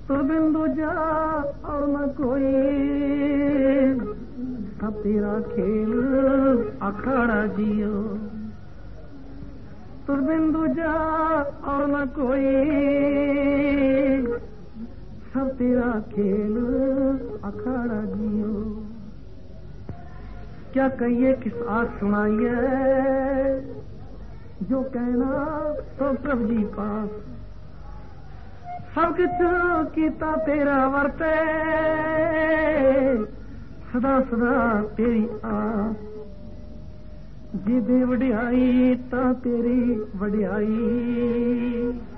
तुर बिन दूजा और न कोई, सब तेरा खेल अखाड़ा जियो। तुर बिन दूजा और न कोई, सब तेरा खेल अखाड़ा जियो। क्या कहिए किस आस सुनाइए, जो कहना तो प्रभु जी पास। सब कुछ कीता तेरा वर्ते, सदा सदा तेरी आस। जी दे वडियाई ता तेरी वडियाई,